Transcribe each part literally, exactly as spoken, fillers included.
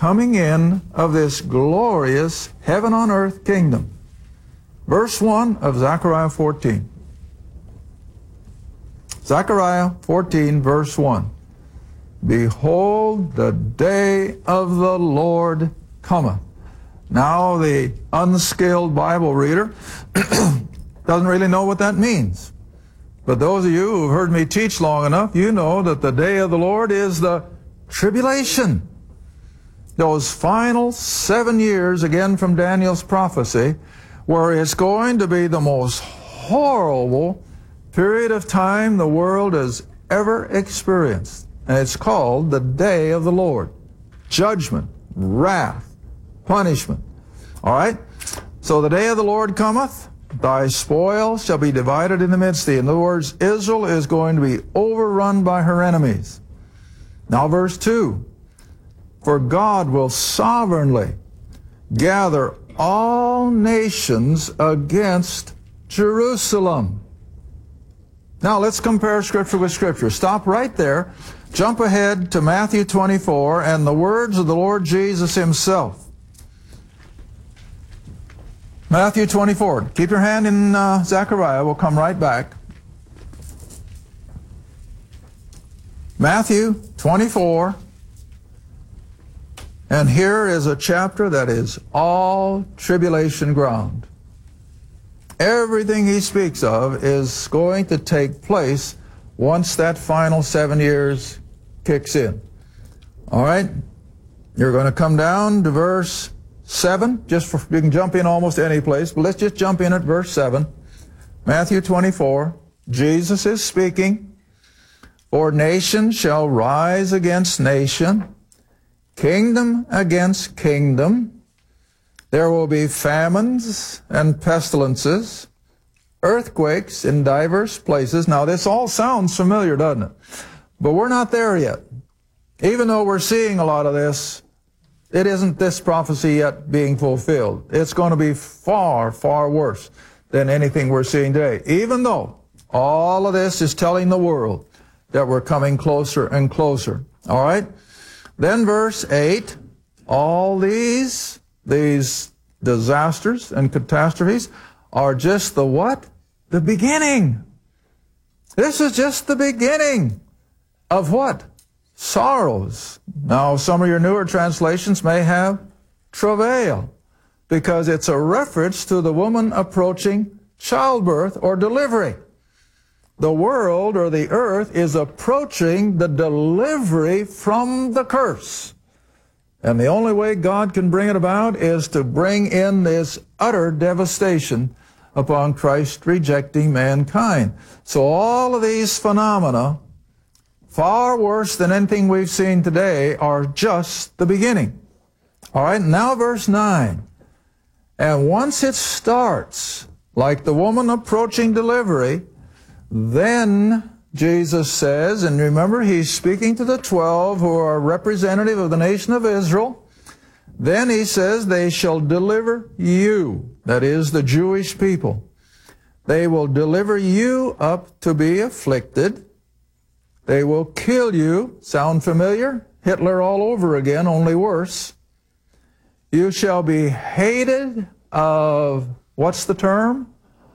coming in of this glorious heaven on earth kingdom. Verse one of Zechariah fourteen. Zechariah fourteen, verse one. Behold, the day of the Lord cometh. Now, the unskilled Bible reader doesn't really know what that means. But those of you who've heard me teach long enough, you know that the day of the Lord is the tribulation. Those final seven years, again from Daniel's prophecy, where it's going to be the most horrible period of time the world has ever experienced. And it's called the day of the Lord. Judgment, wrath, punishment. All right? So the day of the Lord cometh, thy spoil shall be divided in the midst of thee. In other words, Israel is going to be overrun by her enemies. Now verse two. For God will sovereignly gather all nations against Jerusalem. Now let's compare Scripture with Scripture. Stop right there. Jump ahead to Matthew twenty-four and the words of the Lord Jesus himself. Matthew twenty-four. Keep your hand in uh, Zechariah. We'll come right back. Matthew twenty-four. And here is a chapter that is all tribulation ground. Everything he speaks of is going to take place once that final seven years kicks in. All right? You're going to come down to verse seven. Just for, you can jump in almost any place, but let's just jump in at verse seven. Matthew twenty-four. Jesus is speaking. For nation shall rise against nation, kingdom against kingdom. There will be famines and pestilences, earthquakes in diverse places. Now, this all sounds familiar, doesn't it? But we're not there yet. Even though we're seeing a lot of this, it isn't this prophecy yet being fulfilled. It's going to be far, far worse than anything we're seeing today. Even though all of this is telling the world that we're coming closer and closer. All right? Then verse eight, all these, these disasters and catastrophes are just the what? The beginning. This is just the beginning of what? Sorrows. Now, some of your newer translations may have travail, because it's a reference to the woman approaching childbirth or delivery. The world or the earth is approaching the delivery from the curse. And the only way God can bring it about is to bring in this utter devastation upon Christ rejecting mankind. So all of these phenomena, far worse than anything we've seen today, are just the beginning. All right, now verse nine. And once it starts, like the woman approaching delivery, then Jesus says, and remember he's speaking to the twelve who are representative of the nation of Israel, then he says, they shall deliver you, that is the Jewish people. They will deliver you up to be afflicted. They will kill you. Sound familiar? Hitler all over again, only worse. You shall be hated of, what's the term?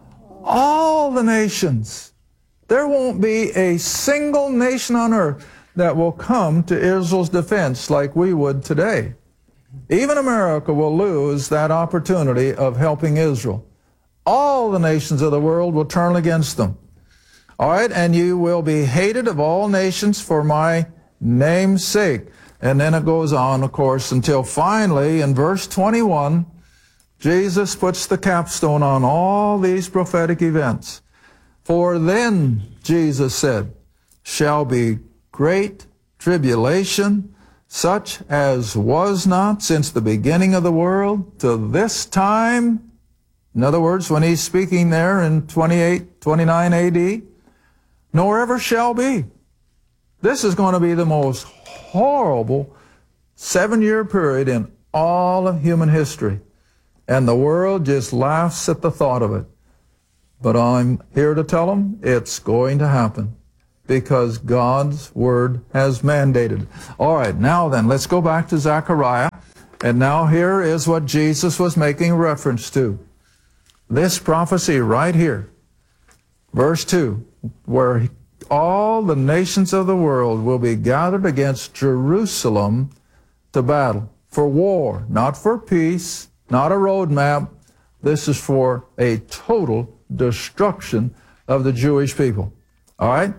All the nations. There won't be a single nation on earth that will come to Israel's defense like we would today. Even America will lose that opportunity of helping Israel. All the nations of the world will turn against them. All right, and you will be hated of all nations for my name's sake. And then it goes on, of course, until finally in verse twenty-one, Jesus puts the capstone on all these prophetic events. For then, Jesus said, shall be great tribulation, such as was not since the beginning of the world to this time. In other words, when he's speaking there in twenty-eight, twenty-nine A D, nor ever shall be. This is going to be the most horrible seven-year period in all of human history. And the world just laughs at the thought of it. But I'm here to tell them it's going to happen because God's Word has mandated. All right, now then, let's go back to Zechariah. And now here is what Jesus was making reference to. This prophecy right here, verse two, where all the nations of the world will be gathered against Jerusalem to battle, for war, not for peace, not a roadmap. This is for a total destruction of the Jewish people. All right?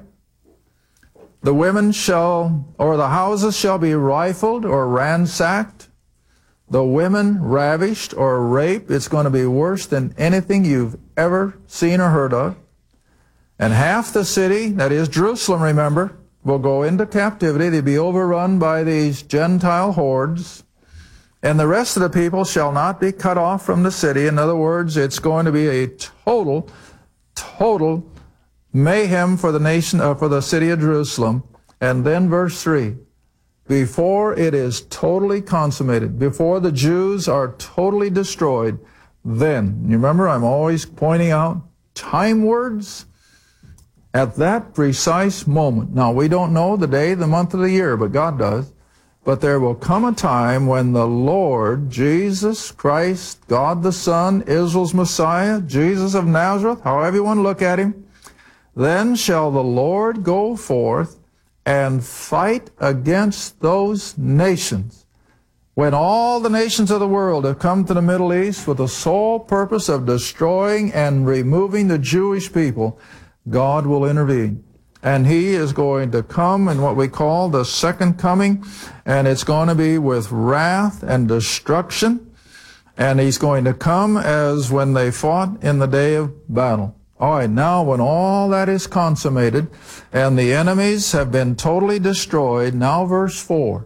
The women shall, or the houses shall be rifled or ransacked. The women ravished or raped. It's going to be worse than anything you've ever seen or heard of. And half the city, that is Jerusalem, remember, will go into captivity. They'll be overrun by these Gentile hordes. And the rest of the people shall not be cut off from the city. In other words, it's going to be a total, total mayhem for the nation, uh, for the city of Jerusalem. And then verse three, before it is totally consummated, before the Jews are totally destroyed, then, you remember I'm always pointing out time words, at that precise moment. Now, we don't know the day, the month, of the year, but God does. But there will come a time when the Lord, Jesus Christ, God the Son, Israel's Messiah, Jesus of Nazareth, however you want to look at him, then shall the Lord go forth and fight against those nations. When all the nations of the world have come to the Middle East with the sole purpose of destroying and removing the Jewish people, God will intervene. And he is going to come in what we call the second coming, and it's going to be with wrath and destruction. And he's going to come as when they fought in the day of battle. All right, now when all that is consummated and the enemies have been totally destroyed, now verse four,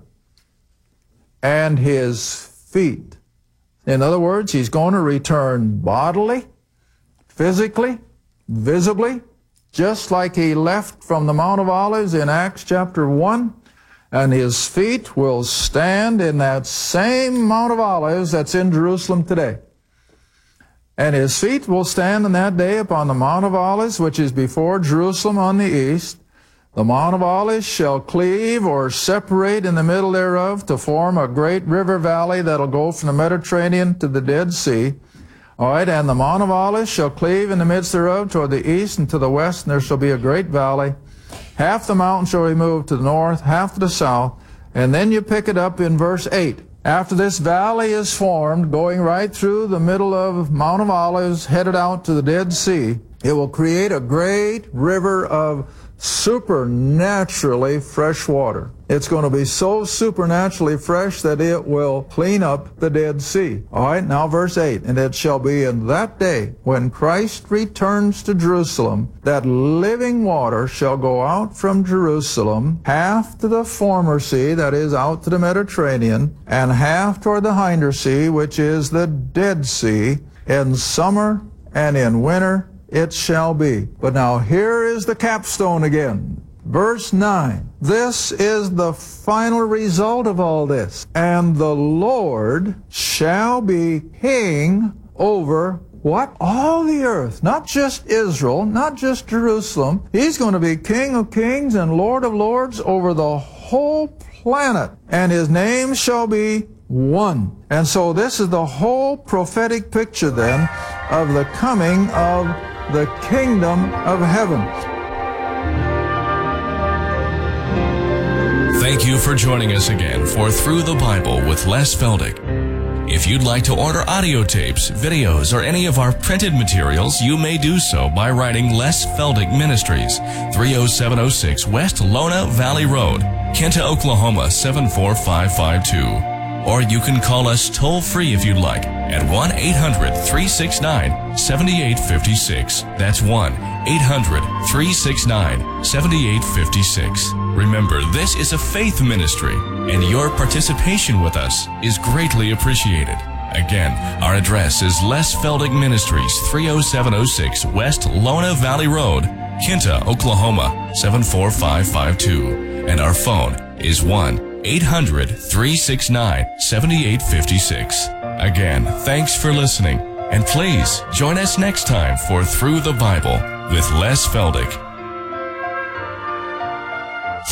and his feet. In other words, he's going to return bodily, physically, visibly, just like he left from the Mount of Olives in Acts chapter one, and his feet will stand in that same Mount of Olives that's in Jerusalem today. And his feet will stand in that day upon the Mount of Olives, which is before Jerusalem on the east. The Mount of Olives shall cleave or separate in the middle thereof to form a great river valley that'll go from the Mediterranean to the Dead Sea. All right, and the Mount of Olives shall cleave in the midst thereof toward the east and to the west, and there shall be a great valley. Half the mountain shall be moved to the north, half to the south. And then you pick it up in verse eight. After this valley is formed, going right through the middle of Mount of Olives, headed out to the Dead Sea, it will create a great river of supernaturally fresh water. It's going to be so supernaturally fresh that it will clean up the Dead Sea. All right, now verse eight. And it shall be in that day when Christ returns to Jerusalem that living water shall go out from Jerusalem, half to the former sea, that is out to the Mediterranean, and half toward the hinder sea, which is the Dead Sea, in summer and in winter it shall be. But now here is the capstone again. Verse nine. This is the final result of all this. And the Lord shall be king over what? All the earth. Not just Israel, not just Jerusalem. He's going to be King of kings and Lord of lords over the whole planet. And his name shall be one. And so this is the whole prophetic picture then of the coming of the kingdom of heaven. Thank you for joining us again for Through the Bible with Les Feldick. If you'd like to order audio tapes, videos, or any of our printed materials, you may do so by writing Les Feldick Ministries, three oh seven oh six West Lona Valley Road, Kinta, Oklahoma seven four five five two. Or you can call us toll-free if you'd like at one eight hundred, three six nine, seven eight five six. That's one eight hundred, three six nine, seven eight five six. Remember, this is a faith ministry, and your participation with us is greatly appreciated. Again, our address is Les Feldick Ministries, three oh seven oh six West Lona Valley Road, Kinta, Oklahoma seven four five five two. And our phone is one eight hundred, three six nine, seven eight five six. Again, thanks for listening, and please join us next time for Through the Bible with Les Feldick.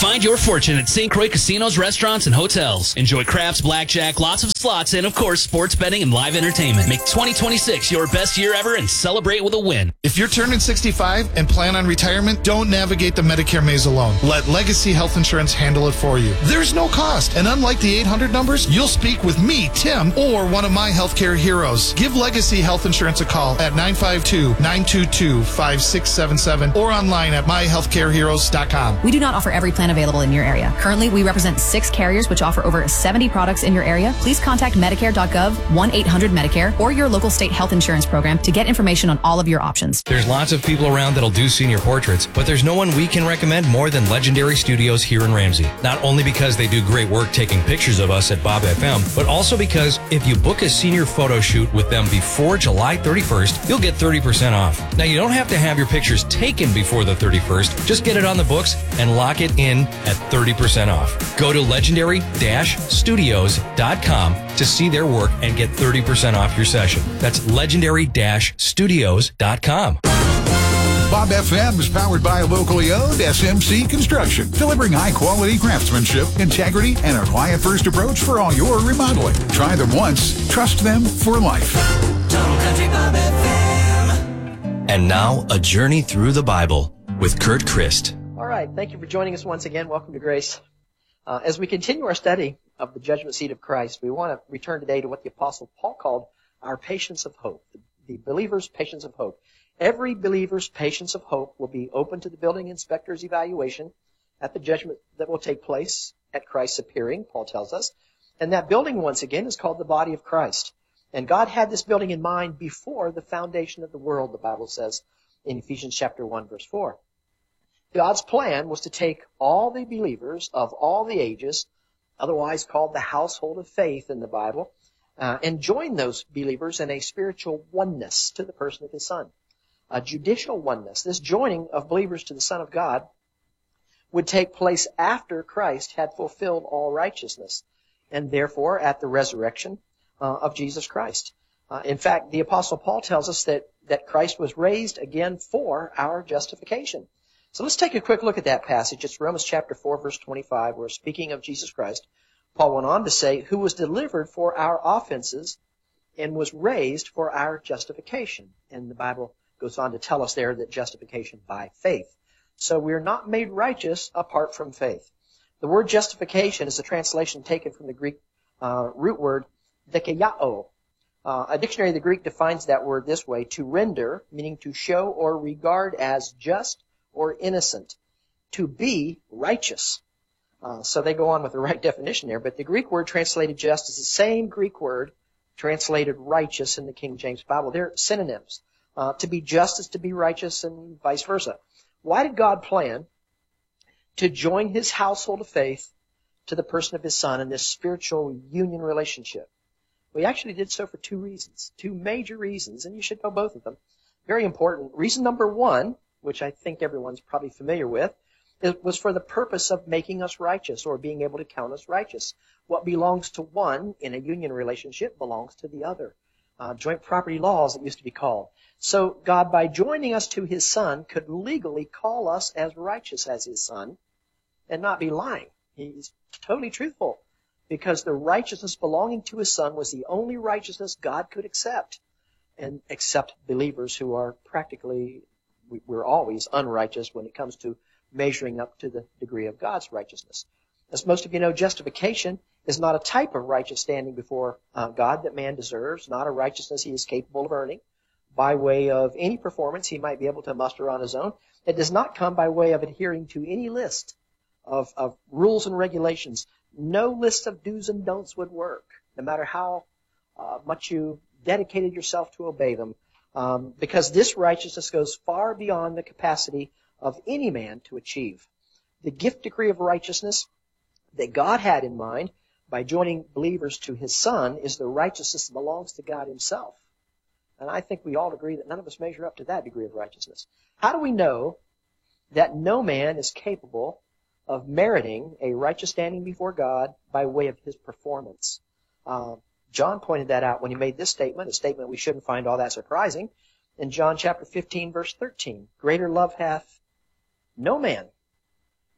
Find your fortune at Saint Croix casinos, restaurants, and hotels. Enjoy craps, blackjack, lots of slots, and of course, sports betting and live entertainment. Make twenty twenty-six your best year ever and celebrate with a win. If you're turning sixty-five and plan on retirement, don't navigate the Medicare maze alone. Let Legacy Health Insurance handle it for you. There's no cost, and unlike the eight hundred numbers, you'll speak with me, Tim, or one of my healthcare heroes. Give Legacy Health Insurance a call at nine five two, nine two two, five six seven seven or online at my healthcare heroes dot com. We do not offer every plan available in your area. Currently, we represent six carriers which offer over seventy products in your area. Please contact Medicare dot gov, one eight hundred Medicare, or your local state health insurance program to get information on all of your options. There's lots of people around that'll do senior portraits, but there's no one we can recommend more than Legendary Studios here in Ramsey. Not only because they do great work taking pictures of us at Bob F M, but also because if you book a senior photo shoot with them before July thirty-first, you'll get thirty percent off. Now, you don't have to have your pictures taken before the thirty-first. Just get it on the books and lock it in at thirty percent off. Go to legendary dash studios dot com to see their work and get thirty percent off your session. That's legendary dash studios dot com. Bob F M is powered by locally owned S M C Construction, delivering high-quality craftsmanship, integrity, and a client-first approach for all your remodeling. Try them once, trust them for life. Total Country Bob F M. And now, a journey through the Bible with Kurt Christ. All right, thank you for joining us once again. Welcome to Grace. Uh, as we continue our study of the judgment seat of Christ, we want to return today to what the Apostle Paul called our patience of hope, the, the believer's patience of hope. Every believer's patience of hope will be open to the building inspector's evaluation at the judgment that will take place at Christ's appearing, Paul tells us. And that building, once again, is called the body of Christ. And God had this building in mind before the foundation of the world, the Bible says in Ephesians chapter one, verse four. God's plan was to take all the believers of all the ages, otherwise called the household of faith in the Bible, uh, and join those believers in a spiritual oneness to the person of His Son. A judicial oneness. This joining of believers to the Son of God would take place after Christ had fulfilled all righteousness, and therefore at the resurrection uh, of Jesus Christ. Uh, in fact, the Apostle Paul tells us that, that Christ was raised again for our justification. So let's take a quick look at that passage. It's Romans chapter four, verse twenty-five, where speaking of Jesus Christ, Paul went on to say, who was delivered for our offenses and was raised for our justification. And the Bible goes on to tell us there that justification by faith. So we're not made righteous apart from faith. The word justification is a translation taken from the Greek uh, root word dikaiō. Uh, a dictionary of the Greek defines that word this way: to render, meaning to show or regard as just or innocent, to be righteous. Uh, so they go on with the right definition there, but the Greek word translated just is the same Greek word translated righteous in the King James Bible. They're synonyms. Uh, to be just is to be righteous and vice versa. Why did God plan to join His household of faith to the person of His Son in this spiritual union relationship? Well, He actually did so for two reasons, two major reasons, and you should know both of them. Very important. Reason number one, which I think everyone's probably familiar with, it was for the purpose of making us righteous or being able to count us righteous. What belongs to one in a union relationship belongs to the other. Uh, joint property laws, it used to be called. So God, by joining us to His Son, could legally call us as righteous as His Son and not be lying. He's totally truthful because the righteousness belonging to His Son was the only righteousness God could accept, and accept believers who are practically, we're always unrighteous when it comes to measuring up to the degree of God's righteousness. As most of you know, justification is not a type of righteous standing before uh, God that man deserves, not a righteousness he is capable of earning by way of any performance he might be able to muster on his own. It does not come by way of adhering to any list of, of rules and regulations. No list of do's and don'ts would work, no matter how uh, much you dedicated yourself to obey them, um, because this righteousness goes far beyond the capacity of any man to achieve. The gift decree of righteousness that God had in mind by joining believers to His Son is the righteousness that belongs to God Himself. And I think we all agree that none of us measure up to that degree of righteousness. How do we know that no man is capable of meriting a righteous standing before God by way of his performance? Uh, John pointed that out when he made this statement, a statement we shouldn't find all that surprising. In John chapter fifteen, verse thirteen, greater love hath no man,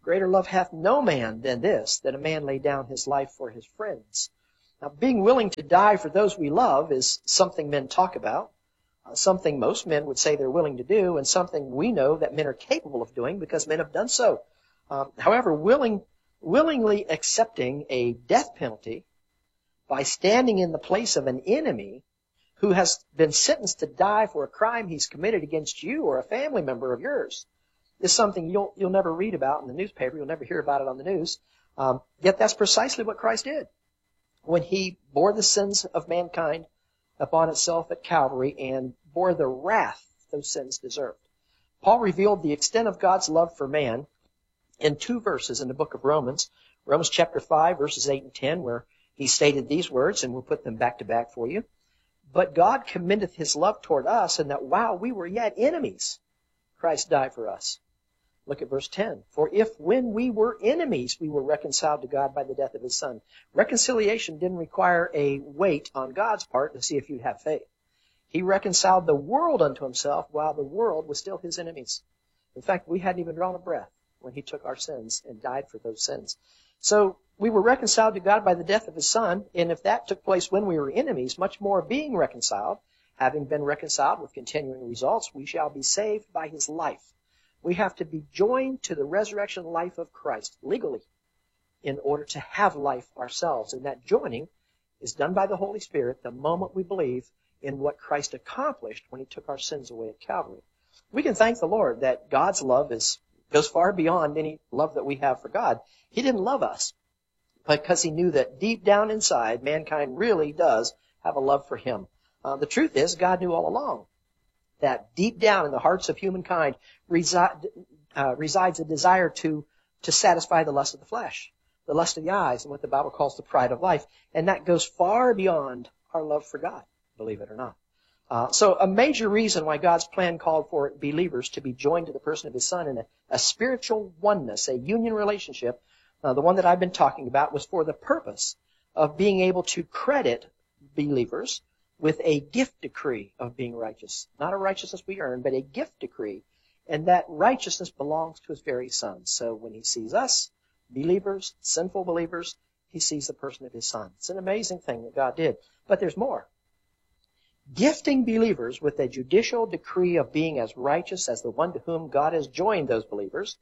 Greater love hath no man than this, that a man lay down his life for his friends. Now, being willing to die for those we love is something men talk about, uh, something most men would say they're willing to do, and something we know that men are capable of doing because men have done so. Um, however, willing, willingly accepting a death penalty by standing in the place of an enemy who has been sentenced to die for a crime he's committed against you or a family member of yours is something you'll you'll never read about in the newspaper. You'll never hear about it on the news. Um, yet that's precisely what Christ did when he bore the sins of mankind upon itself at Calvary and bore the wrath those sins deserved. Paul revealed the extent of God's love for man in two verses in the book of Romans, Romans chapter five, verses eight and ten, where he stated these words, and we'll put them back to back for you. But God commendeth his love toward us, in that while we were yet enemies, Christ died for us. Look at verse ten. For if when we were enemies, we were reconciled to God by the death of his Son. Reconciliation didn't require a wait on God's part to see if you'd have faith. He reconciled the world unto himself while the world was still his enemies. In fact, we hadn't even drawn a breath when he took our sins and died for those sins. So we were reconciled to God by the death of his Son, and if that took place when we were enemies, much more being reconciled, having been reconciled with continuing results, we shall be saved by his life. We have to be joined to the resurrection life of Christ legally in order to have life ourselves. And that joining is done by the Holy Spirit the moment we believe in what Christ accomplished when he took our sins away at Calvary. We can thank the Lord that God's love is goes far beyond any love that we have for God. He didn't love us because he knew that deep down inside, mankind really does have a love for him. Uh, the truth is, God knew all along that deep down in the hearts of humankind resi- uh, resides a desire to, to satisfy the lust of the flesh, the lust of the eyes, and what the Bible calls the pride of life. And that goes far beyond our love for God, believe it or not. Uh, so a major reason why God's plan called for believers to be joined to the person of his Son in a, a spiritual oneness, a union relationship, uh, the one that I've been talking about, was for the purpose of being able to credit believers with a gift decree of being righteous. Not a righteousness we earn, but a gift decree. And that righteousness belongs to his very Son. So when he sees us, believers, sinful believers, he sees the person of his Son. It's an amazing thing that God did. But there's more. Gifting believers with a judicial decree of being as righteous as the one to whom God has joined those believers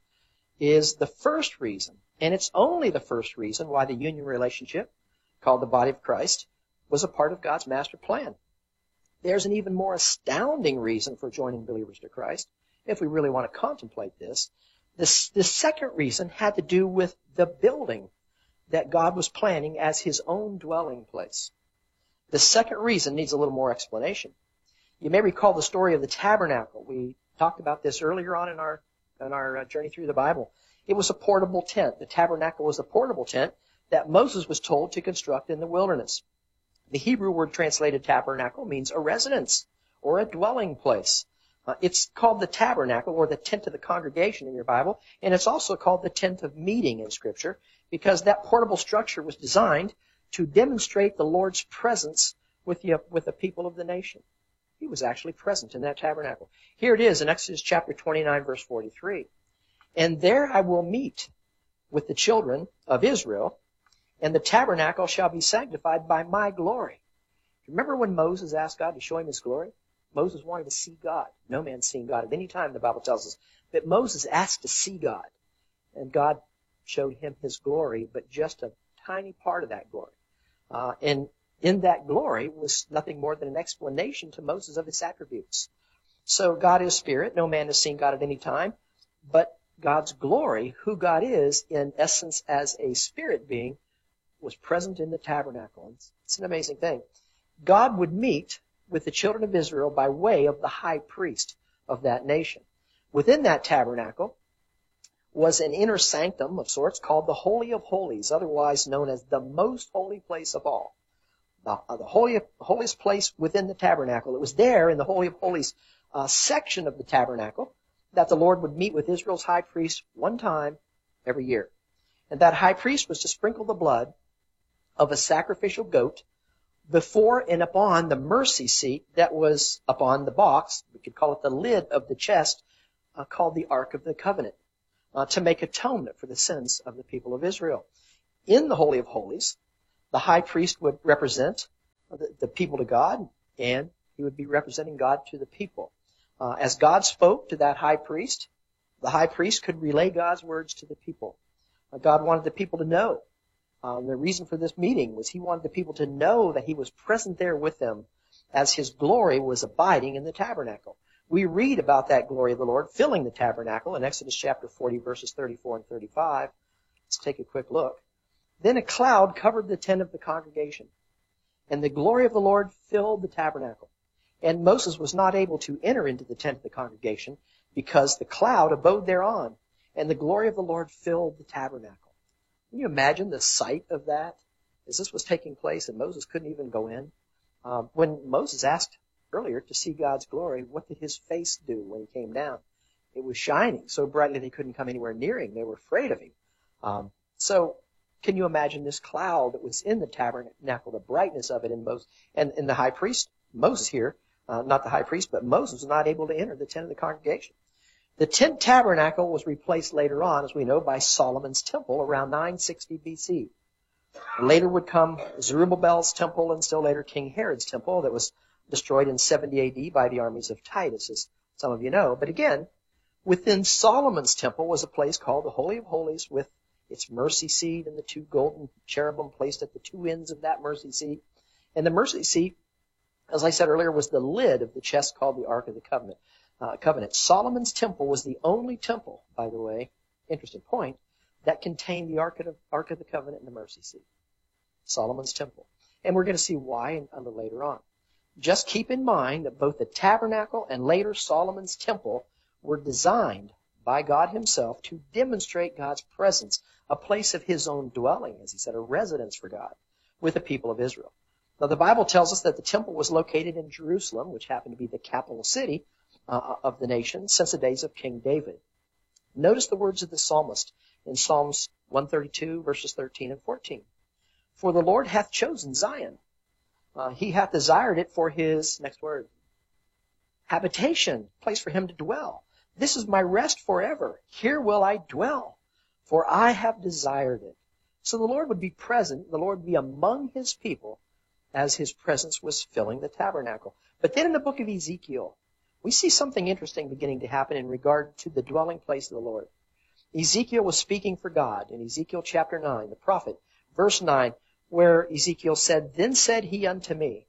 is the first reason, and it's only the first reason why the union relationship, called the body of Christ, was a part of God's master plan. There's an even more astounding reason for joining believers to Christ, if we really want to contemplate this. This, this second reason had to do with the building that God was planning as his own dwelling place. The second reason needs a little more explanation. You may recall the story of the tabernacle. We talked about this earlier on in our in our journey through the Bible. It was a portable tent. The tabernacle was a portable tent that Moses was told to construct in the wilderness. The Hebrew word translated tabernacle means a residence or a dwelling place. Uh, it's called the tabernacle or the tent of the congregation in your Bible, and it's also called the tent of meeting in Scripture because that portable structure was designed to demonstrate the Lord's presence with the, with the people of the nation. He was actually present in that tabernacle. Here it is in Exodus chapter twenty-nine, verse forty-three. And there I will meet with the children of Israel, and the tabernacle shall be sanctified by my glory. Remember when Moses asked God to show him his glory? Moses wanted to see God. No man's seen God at any time, the Bible tells us. But Moses asked to see God, and God showed him his glory, but just a tiny part of that glory. Uh, and in that glory was nothing more than an explanation to Moses of his attributes. So God is spirit. No man has seen God at any time. But God's glory, who God is in essence as a spirit being, was present in the tabernacle. It's, it's an amazing thing. God would meet with the children of Israel by way of the high priest of that nation. Within that tabernacle was an inner sanctum of sorts called the Holy of Holies, otherwise known as the most holy place of all. The, uh, the holy, holiest place within the tabernacle. It was there in the Holy of Holies uh, section of the tabernacle that the Lord would meet with Israel's high priest one time every year. And that high priest was to sprinkle the blood of a sacrificial goat before and upon the mercy seat that was upon the box, we could call it the lid of the chest, uh, called the Ark of the Covenant. uh, to make atonement for the sins of the people of Israel. In the Holy of Holies, the high priest would represent the, the people to God, and he would be representing God to the people. Uh, as God spoke to that high priest, the high priest could relay God's words to the people. Uh, God wanted the people to know. Um, the reason for this meeting was he wanted the people to know that he was present there with them as his glory was abiding in the tabernacle. We read about that glory of the Lord filling the tabernacle in Exodus chapter forty, verses thirty-four and thirty-five. Let's take a quick look. Then a cloud covered the tent of the congregation, and the glory of the Lord filled the tabernacle. And Moses was not able to enter into the tent of the congregation because the cloud abode thereon, and the glory of the Lord filled the tabernacle. Can you imagine the sight of that? As this was taking place and Moses couldn't even go in. Um, when Moses asked earlier to see God's glory, what did his face do when he came down? It was shining so brightly they couldn't come anywhere near him. They were afraid of him. Um, so can you imagine this cloud that was in the tabernacle, the brightness of it in Moses, and, and the high priest, Moses here, uh, not the high priest, but Moses was not able to enter the tent of the congregation. The tent tabernacle was replaced later on, as we know, by Solomon's temple around nine sixty B C. Later would come Zerubbabel's temple and still later King Herod's temple that was destroyed in seventy A D by the armies of Titus, as some of you know. But again, within Solomon's temple was a place called the Holy of Holies with its mercy seat and the two golden cherubim placed at the two ends of that mercy seat. And the mercy seat, as I said earlier, was the lid of the chest called the Ark of the Covenant. Uh, covenant. Solomon's temple was the only temple, by the way, interesting point, that contained the Ark of, the, Ark of the Covenant and the mercy seat. Solomon's temple. And we're going to see why a little later on. Just keep in mind that both the tabernacle and later Solomon's temple were designed by God himself to demonstrate God's presence, a place of his own dwelling, as he said, a residence for God with the people of Israel. Now, the Bible tells us that the temple was located in Jerusalem, which happened to be the capital city uh, of the nation since the days of King David. Notice the words of the psalmist in Psalms one thirty-two, verses thirteen and fourteen. For the Lord hath chosen Zion. Uh, he hath desired it for his, next word, habitation, place for him to dwell. This is my rest forever. Here will I dwell, for I have desired it. So the Lord would be present, the Lord would be among his people as his presence was filling the tabernacle. But then in the book of Ezekiel, we see something interesting beginning to happen in regard to the dwelling place of the Lord. Ezekiel was speaking for God in Ezekiel chapter nine, the prophet, verse nine, where Ezekiel said, Then said he unto me,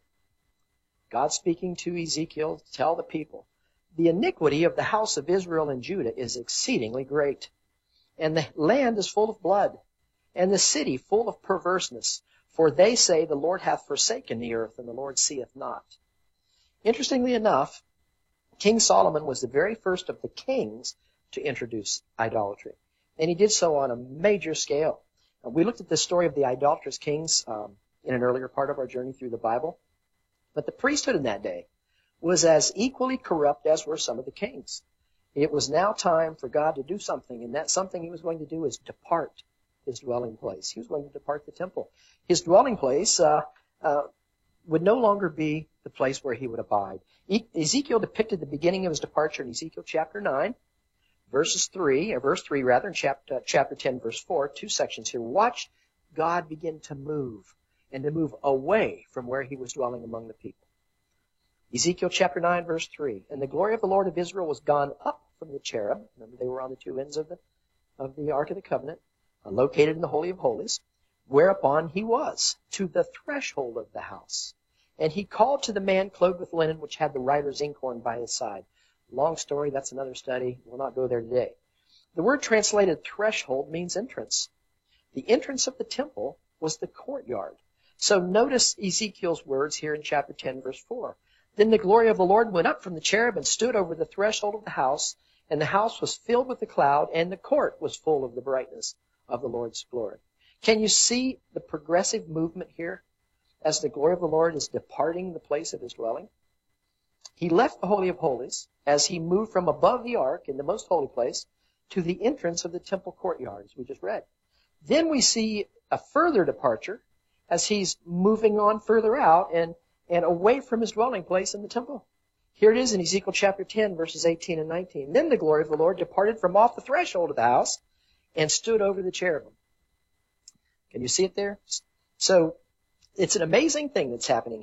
God speaking to Ezekiel, tell the people, the iniquity of the house of Israel and Judah is exceedingly great, and the land is full of blood, and the city full of perverseness. For they say, the Lord hath forsaken the earth, and the Lord seeth not. Interestingly enough, King Solomon was the very first of the kings to introduce idolatry. And he did so on a major scale. And we looked at the story of the idolatrous kings um, in an earlier part of our journey through the Bible. But the priesthood in that day was as equally corrupt as were some of the kings. It was now time for God to do something, and that something he was going to do is depart his dwelling place. He was going to depart the temple. His dwelling place uh, uh, would no longer be the place where he would abide. E- Ezekiel depicted the beginning of his departure in Ezekiel chapter nine, verses three, or verse three rather, in chapter, chapter ten, verse four, two sections here. Watch God begin to move, and to move away from where he was dwelling among the people. Ezekiel chapter nine, verse three, And the glory of the Lord of Israel was gone up from the cherub. Remember, they were on the two ends of the, of the Ark of the Covenant, uh, located in the Holy of Holies, whereupon he was to the threshold of the house. And he called to the man clothed with linen, which had the writer's inkhorn by his side. Long story, that's another study. We'll not go there today. The word translated threshold means entrance. The entrance of the temple was the courtyard. So notice Ezekiel's words here in chapter ten, verse four. Then the glory of the Lord went up from the cherub and stood over the threshold of the house, and the house was filled with the cloud, and the court was full of the brightness of the Lord's glory. Can you see the progressive movement here as the glory of the Lord is departing the place of his dwelling? He left the Holy of Holies as he moved from above the ark in the most holy place to the entrance of the temple courtyard, as we just read. Then we see a further departure as he's moving on further out and, and away from his dwelling place in the temple. Here it is in Ezekiel chapter ten, verses eighteen and nineteen. Then the glory of the Lord departed from off the threshold of the house and stood over the cherubim. Can you see it there? So it's an amazing thing that's happening